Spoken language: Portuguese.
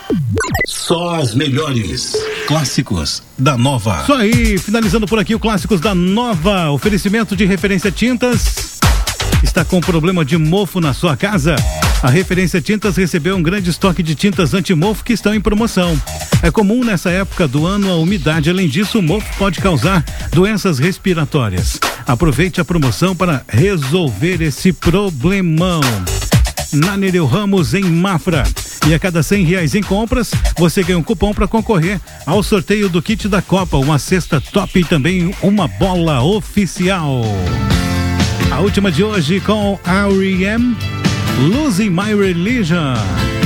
Só as melhores clássicos da Nova. Isso aí, finalizando por aqui o Clássicos da Nova. Oferecimento de Referência Tintas. Está com problema de mofo na sua casa? A Referência Tintas recebeu um grande estoque de tintas anti-mofo que estão em promoção. É comum nessa época do ano a umidade. Além disso, o mofo pode causar doenças respiratórias. Aproveite a promoção para resolver esse problemão. Na Nereu Ramos, em Mafra. E a cada R$100 em compras, você ganha um cupom para concorrer ao sorteio do kit da Copa, uma cesta top e também uma bola oficial. A última de hoje com R.E.M., Losing My Religion.